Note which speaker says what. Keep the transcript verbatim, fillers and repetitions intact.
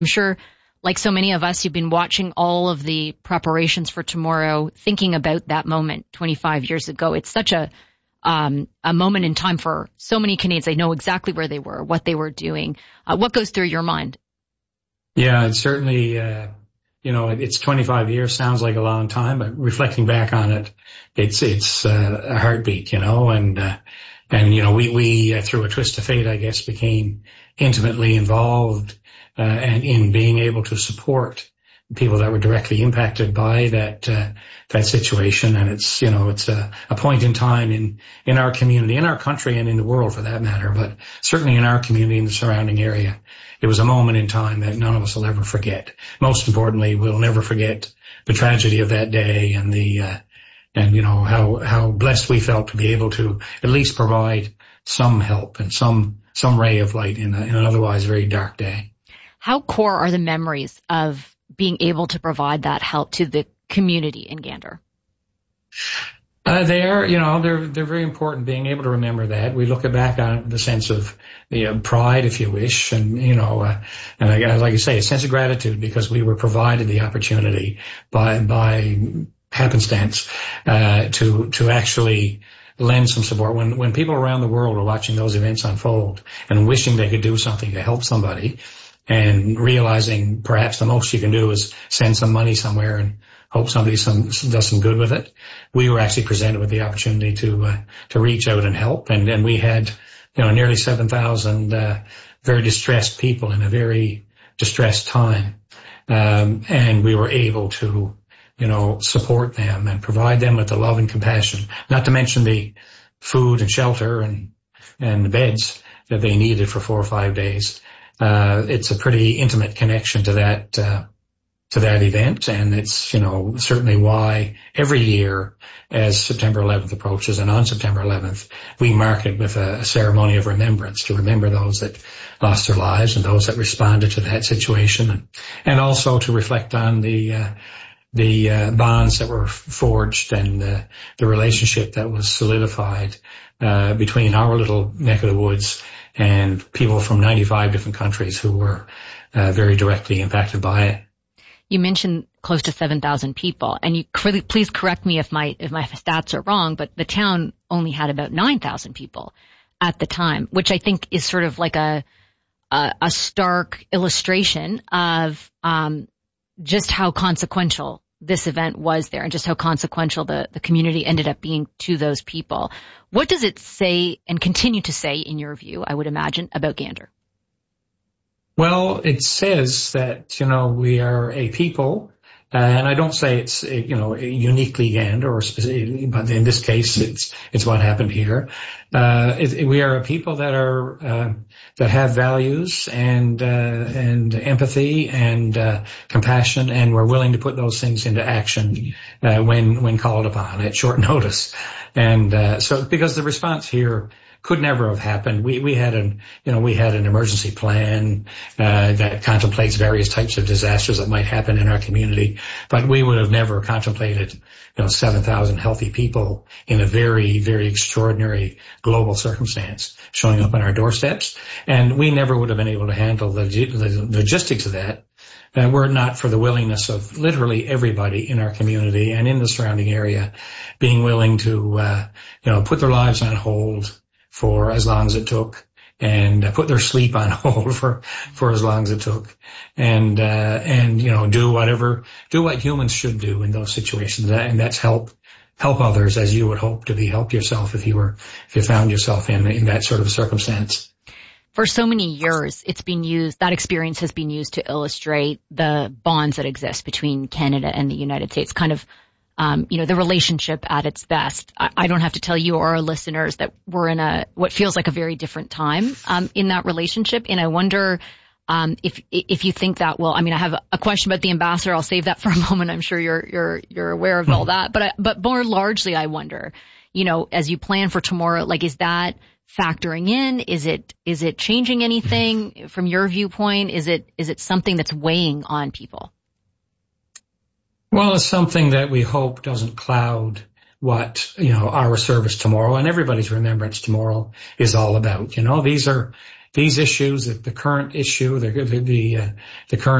Speaker 1: I'm sure, like so many of us, you've been watching all of the preparations for tomorrow, thinking about that moment twenty-five years ago. It's such a um, a moment in time for so many Canadians. They know exactly where they were, what they were doing. Uh, what goes through your mind?
Speaker 2: Yeah, it's certainly, uh, you know, it's twenty-five years, sounds like a long time, but reflecting back on it, it's, it's, uh, a heartbeat, you know, and, uh, and, you know, we, we, uh, through a twist of fate, I guess, became intimately involved, uh, and in being able to support people that were directly impacted by that, uh, that situation. And it's, you know, it's a, a point in time in, in our community, in our country and in the world for that matter, but certainly in our community and the surrounding area. It was a moment in time that none of us will ever forget. Most importantly, we'll never forget the tragedy of that day and the, uh, and you know, how, how blessed we felt to be able to at least provide some help and some, some ray of light in, a, in an otherwise very dark day.
Speaker 1: How core are the memories of being able to provide that help to the community in Gander?
Speaker 2: Uh, they are, you know, they're, they're very important, being able to remember that. We look back on it with a sense of, you know, pride, if you wish, and, you know, uh, and I, like I say, a sense of gratitude because we were provided the opportunity by, by happenstance, uh, to, to actually lend some support. When, when people around the world are watching those events unfold and wishing they could do something to help somebody and realizing perhaps the most you can do is send some money somewhere and hope somebody some, does some good with it. We were actually presented with the opportunity to, uh, to reach out and help. And, and we had, you know, nearly seven thousand, uh, very distressed people in a very distressed time. Um, and we were able to, you know, support them and provide them with the love and compassion, not to mention the food and shelter and, and the beds that they needed for four or five days. Uh, it's a pretty intimate connection to that, uh, to that event. And it's, you know, certainly why every year as September eleventh approaches and on September eleventh, we mark it with a, a ceremony of remembrance to remember those that lost their lives and those that responded to that situation. And, and also to reflect on the, uh, the, uh, bonds that were forged and the, the relationship that was solidified, uh, between our little neck of the woods and people from ninety-five different countries who were, uh, very directly impacted by it.
Speaker 1: You mentioned close to seven thousand people, and you please correct me if my if my stats are wrong, but the town only had about nine thousand people at the time, which I think is sort of like a a, a stark illustration of um, just how consequential this event was there, and just how consequential the the community ended up being to those people. What does it say and continue to say, in your view, I would imagine, about Gander?
Speaker 2: Well, it says that, you know, we are a people, uh, and I don't say it's, you know, uniquely Gander or specific, but in this case, it's, it's what happened here. Uh, it, we are a people that are, uh, that have values and, uh, and empathy and, uh, compassion, and we're willing to put those things into action, uh, when, when called upon at short notice. And, uh, so because the response here could never have happened. We, we had an, you know, we had an emergency plan, uh, that contemplates various types of disasters that might happen in our community, but we would have never contemplated, you know, seven thousand healthy people in a very, very extraordinary global circumstance showing up on our doorsteps. And we never would have been able to handle the, the logistics of that, uh, were it not for the willingness of literally everybody in our community and in the surrounding area being willing to, uh, you know, put their lives on hold for as long as it took, and put their sleep on hold for, for as long as it took, and, uh, and, you know, do whatever, do what humans should do in those situations. And that's help, help others as you would hope to be helped yourself if you were, if you found yourself in, in that sort of circumstance.
Speaker 1: For so many years, it's been used, that experience has been used to illustrate the bonds that exist between Canada and the United States, kind of Um, you know, the relationship at its best. I, I don't have to tell you or our listeners that we're in a, what feels like a very different time, um, in that relationship. And I wonder, um, if, if you think that, well, I mean, I have a question about the ambassador. I'll save that for a moment. I'm sure you're, you're, you're aware of all that. But I, but more largely, I wonder, you know, as you plan for tomorrow, like, is that factoring in? Is it, is it changing anything from your viewpoint? Is it, is it something that's weighing on people?
Speaker 2: Well, it's something that we hope doesn't cloud what, you know, our service tomorrow and everybody's remembrance tomorrow is all about. You know, these are, these issues, the, the current issue, the the the, uh, the current